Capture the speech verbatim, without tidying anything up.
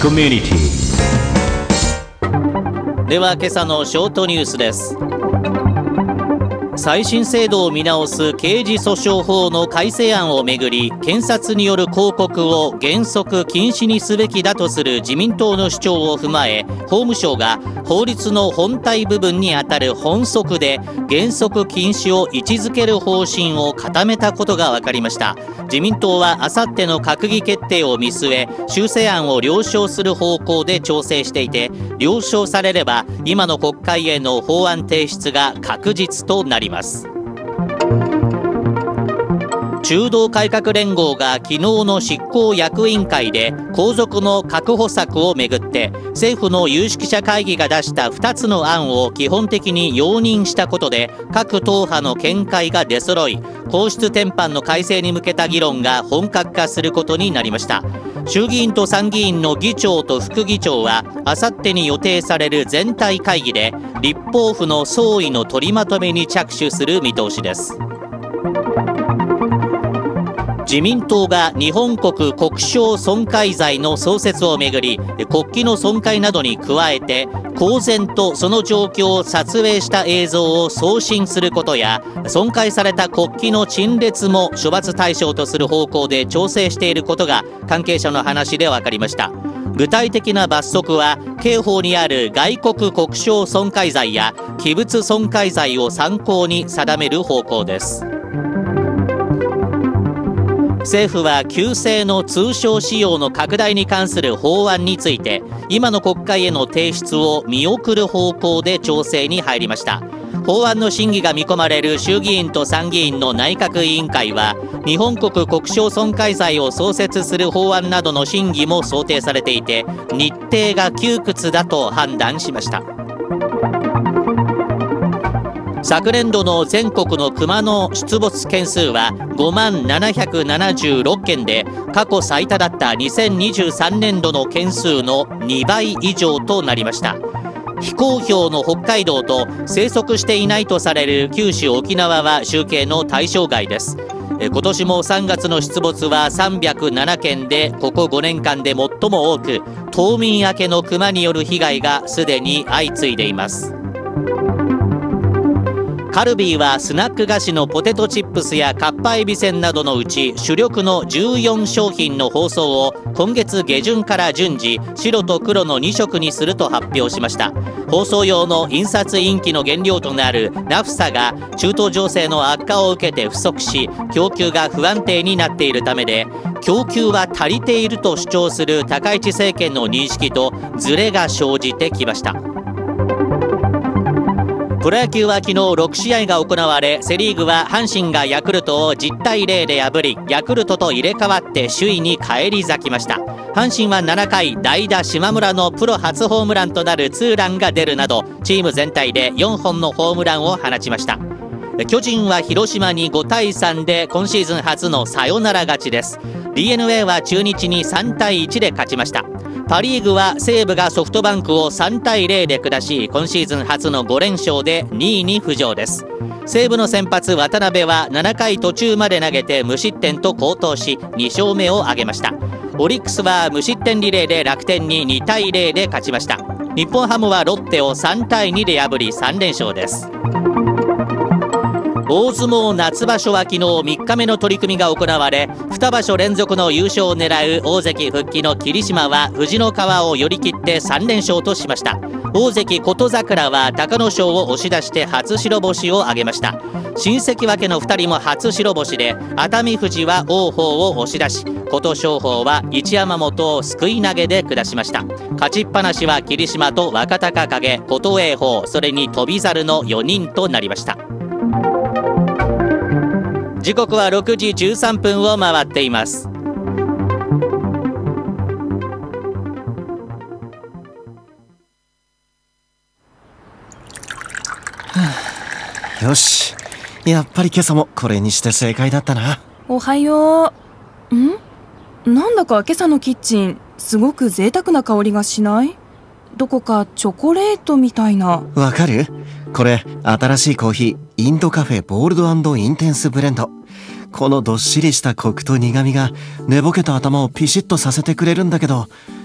コミュニティ。 では今朝のショートニュースです。再審制度を見直す刑事訴訟法の改正案をめぐり、検察による抗告を原則禁止にすべきだとする自民党の主張を踏まえ、法務省が法律の本体部分にあたる本則で原則禁止を位置づける方針を固めたことが分かりました。自民党はあさっての閣議決定を見据え、修正案を了承する方向で調整していて、了承されれば今の国会への法案提出が確実となります。中道改革連合が昨日の執行役員会で皇族の確保策をめぐって政府の有識者会議が出したふたつの案を基本的に容認したことで、各党派の見解が出揃い、皇室典範の改正に向けた議論が本格化することになりました。衆議院と参議院の議長と副議長はあさってに予定される全体会議で立法府の総意の取りまとめに着手する見通しです。自民党が日本国国章損壊罪の創設をめぐり、国旗の損壊などに加えて公然とその状況を撮影した映像を送信することや、損壊された国旗の陳列も処罰対象とする方向で調整していることが関係者の話で分かりました。具体的な罰則は刑法にある外国国章損壊罪や器物損壊罪を参考に定める方向です。政府は旧姓の通称使用の拡大に関する法案について、今の国会への提出を見送る方向で調整に入りました。法案の審議が見込まれる衆議院と参議院の内閣委員会は、日本国国章損壊罪を創設する法案などの審議も想定されていて、日程が窮屈だと判断しました。昨年度の全国のクマの出没件数はごまんななひゃくななじゅうろっけんで、過去最多だったにせんにじゅうさんねんどの件数のにばい以上となりました。非公表の北海道と生息していないとされる九州沖縄は集計の対象外です。今年もさんがつの出没はさんびゃくななけんで、ここごねんかんで最も多く、冬眠明けのクマによる被害がすでに相次いでいます。カルビーはスナック菓子のポテトチップスやかっぱえびせんなどのうち主力のじゅうよんしょうひんの包装を今月下旬から順次白と黒のにしょくにすると発表しました。包装用の印刷インキの原料となるナフサが中東情勢の悪化を受けて不足し、供給が不安定になっているためで、供給は足りていると主張する高市政権の認識とズレが生じてきました。プロ野球は昨日ろくしあいが行われ、セリーグは阪神がヤクルトをじゅったいゼロで破り、ヤクルトと入れ替わって首位に返り咲きました。阪神はななかい、代打島村のプロ初ホームランとなるツーランが出るなど、チーム全体でよんほんのホームランを放ちました。巨人は広島にごたいさんで今シーズン初のサヨナラ勝ちです。 ディーエヌエー は中日にさんたいいちで勝ちました。パ・リーグは西武がソフトバンクをさんたいゼロで下し、今シーズン初のごれんしょうでにいに浮上です。西武の先発渡辺はななかい途中まで投げて無失点と好投しにしょうめを挙げました。オリックスは無失点リレーで楽天ににたいゼロで勝ちました。日本ハムはロッテをさんたいにで破りさんれんしょうです。大相撲夏場所は昨日みっかめの取り組みが行われ、にばしょ連続の優勝を狙う大関復帰の霧島は藤の川を寄り切ってさんれんしょうとしました。大関琴櫻は隆の勝を押し出して初白星を挙げました。新関脇のふたりも初白星で、熱海富士は王鵬を押し出し、琴勝峰は一山本をすくい投げで下しました。勝ちっぱなしは霧島と若隆景、琴栄鵬、それに翔猿のよにんとなりました。時刻はろくじじゅうさんぷんを回っています。 よし、やっぱり今朝もこれにして正解だったな。 おはよう。ん？なんだか今朝のキッチンすごく贅沢な香りがしない？どこかチョコレートみたいな。 わかる？これ新しいコーヒー、インドカフェボールド&インテンスブレンド。このどっしりしたコクと苦みが寝ぼけた頭をピシッとさせてくれるんだけど、